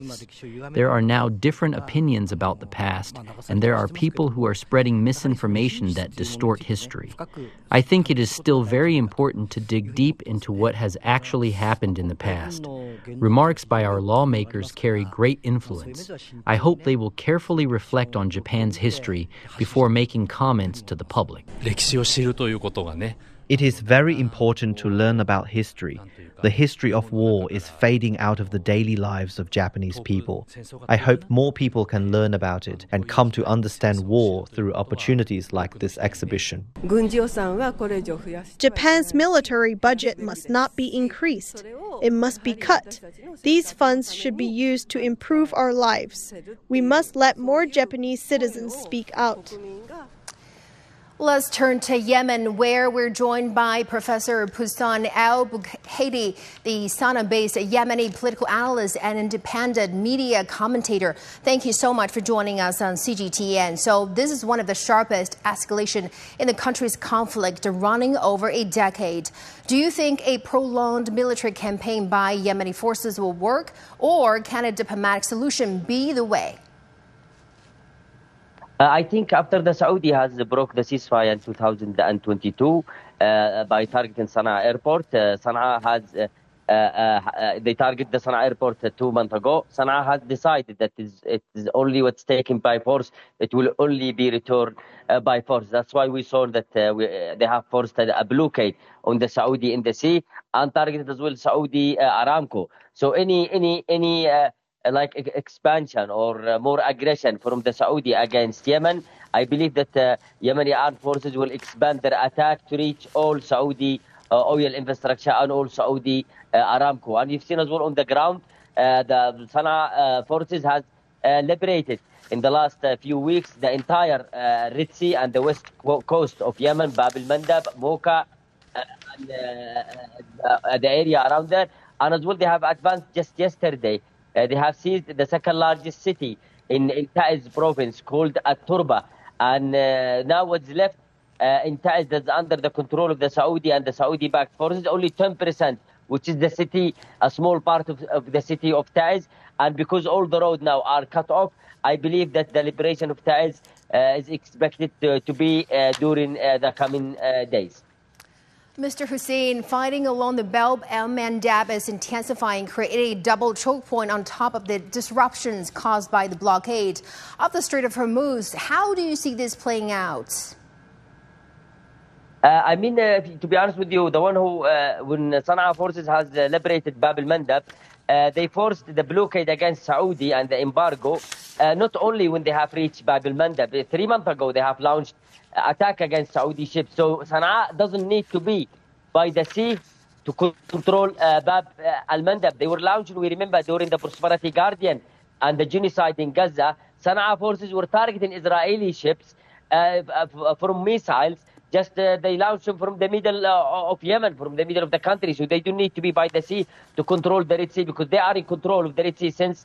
There are now different opinions about the past, and there are people who are spreading misinformation that distort history. I think it is still very important to dig deep into what has actually happened in the past. Remarks by our lawmakers carry great influence. I hope they will carefully reflect on Japan's history before making comments to the public. It is very important to learn about history. The history of war is fading out of the daily lives of Japanese people. I hope more people can learn about it and come to understand war through opportunities like this exhibition. Japan's military budget must not be increased. It must be cut. These funds should be used to improve our lives. We must let more Japanese citizens speak out. Let's turn to Yemen, where we're joined by Professor Poussin El-Bukaidi, the Sana'a-based Yemeni political analyst and independent media commentator. Thank you so much for joining us on CGTN. So this is one of the sharpest escalation in the country's conflict running over a decade. Do you think a prolonged military campaign by Yemeni forces will work, or can a diplomatic solution be the way? I think after the Saudi has broke the ceasefire in 2022 by targeting Sana'a airport, Sana'a has they targeted the Sana'a airport 2 months ago. Sana'a has decided that it is only what's taken by force. It will only be returned by force. That's why we saw that they have forced a blockade on the Saudi in the sea and targeted as well Saudi Aramco. So any like expansion or more aggression from the Saudi against Yemen, I believe that Yemeni armed forces will expand their attack to reach all Saudi oil infrastructure and all Saudi Aramco. And you've seen as well on the ground, the Sana'a forces has liberated in the last few weeks the entire Red Sea and the west coast of Yemen, Bab el-Mandab, Mocha, and the area around there. And as well, they have advanced just yesterday. They have seized the second largest city in Taiz province called At-Turba. And now what's left in Taiz that's under the control of the Saudi and the Saudi-backed forces, only 10%, which is the city, a small part of the city of Taiz. And because all the roads now are cut off, I believe that the liberation of Taiz is expected to be during the coming days. Mr. Hussein, fighting along the Bab el-Mandab is intensifying, creating a double choke point on top of the disruptions caused by the blockade of the Strait of Hormuz. How do you see this playing out? I mean, to be honest with you, the one who, when Sana'a forces has liberated Bab el-Mandab, they forced the blockade against Saudi and the embargo, not only when they have reached Bab el-Mandab. 3 months ago, they have launched attack against Saudi ships. So Sana'a doesn't need to be by the sea to control Bab al-Mandab. They were launched, we remember, during the Prosperity Guardian and the genocide in Gaza. Sana'a forces were targeting Israeli ships from missiles. Just they launched them from the middle of Yemen, from the middle of the country. So they don't need to be by the sea to control the Red Sea, because they are in control of the Red Sea since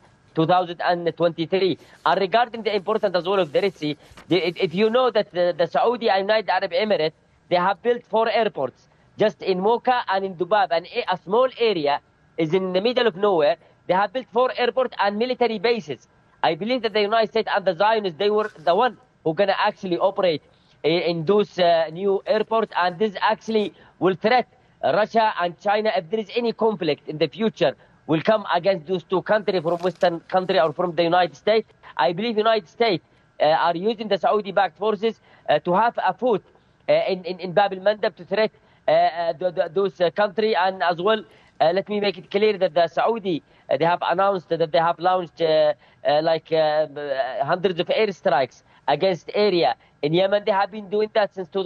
2023. And regarding the importance as well of the Red Sea, if you know that the Saudi and United Arab Emirates, they have built 4 airports just in Mocha and in Dubab, and a small area is in the middle of nowhere. They have built 4 airports and military bases. I believe that the United States and the Zionists, they were the one who going to actually operate in those new airports, and this actually will threat Russia and China if there is any conflict in the future will come against those 2 countries from Western country or from the United States. I believe United States are using the Saudi-backed forces to have a foot in Bab el-Mandab to threat those countries. And as well, let me make it clear that the Saudi, they have announced that they have launched hundreds of airstrikes against area in Yemen. They have been doing that since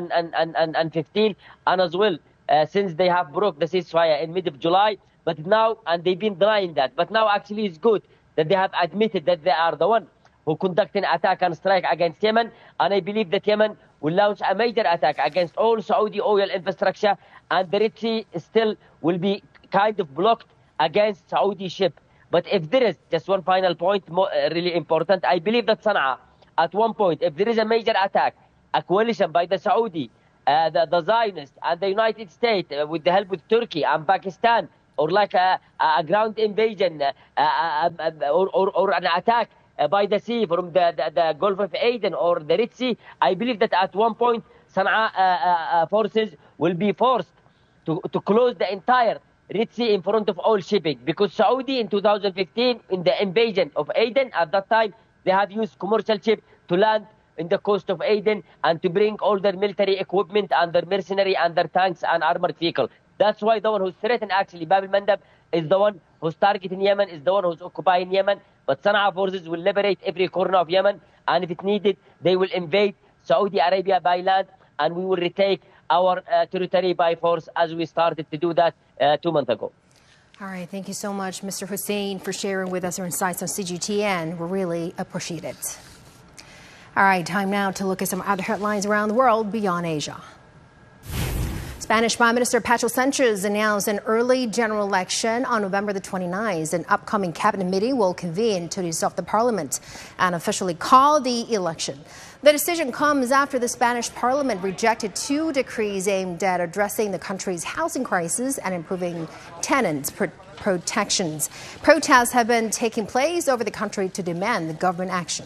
2015, and as well since they have broke the ceasefire in mid of July. But now, and they've been denying that, but now actually it's good that they have admitted that they are the one who conducting attack and strike against Yemen. And I believe that Yemen will launch a major attack against all Saudi oil infrastructure, and the Red Sea still will be kind of blocked against Saudi ship. But if there is, just one final point, really important, I believe that Sana'a, at one point, if there is a major attack, a coalition by the Saudi, the Zionists and the United States with the help with Turkey and Pakistan, or like a ground invasion or an attack by the sea from the Gulf of Aden or the Red Sea, I believe that at one point Sana'a forces will be forced to close the entire Red Sea in front of all shipping, because Saudi in 2015 in the invasion of Aden, at that time they have used commercial ships to land in the coast of Aden and to bring all their military equipment and their mercenary and their tanks and armored vehicles. That's why the one who's threatened actually Bab al-Mandab is the one who's targeting Yemen, is the one who's occupying Yemen. But Sana'a forces will liberate every corner of Yemen, and if it needed, they will invade Saudi Arabia by land, and we will retake our territory by force, as we started to do that 2 months ago. All right, thank you so much, Mr. Hussein, for sharing with us your insights on CGTN. We really appreciate it. All right, time now to look at some other headlines around the world beyond Asia. Spanish Prime Minister Pedro Sanchez announced an early general election on November the 29th. An upcoming cabinet meeting will convene to dissolve the parliament and officially call the election. The decision comes after the Spanish parliament rejected 2 decrees aimed at addressing the country's housing crisis and improving tenants' protections. Protests have been taking place over the country to demand the government action.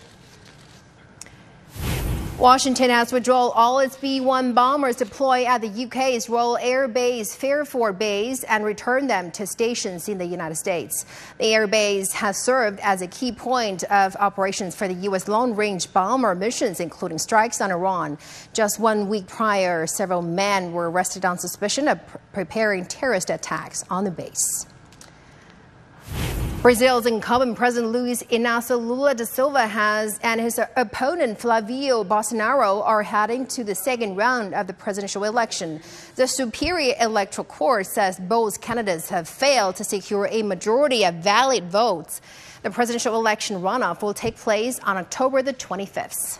Washington has withdrawn all its B-1 bombers deployed at the UK's Royal Air Base Fairford Base and returned them to stations in the United States. The air base has served as a key point of operations for the U.S. long-range bomber missions, including strikes on Iran. Just 1 week prior, several men were arrested on suspicion of preparing terrorist attacks on the base. Brazil's incumbent President Luiz Inácio Lula da Silva and his opponent Flavio Bolsonaro are heading to the second round of the presidential election. The Superior Electoral Court says both candidates have failed to secure a majority of valid votes. The presidential election runoff will take place on October the 25th.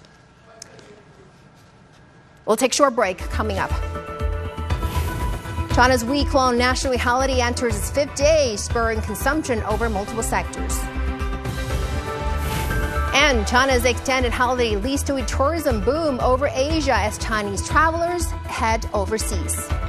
We'll take a short break coming up. China's week-long national holiday enters its 5th day, spurring consumption over multiple sectors. And China's extended holiday leads to a tourism boom over Asia as Chinese travelers head overseas.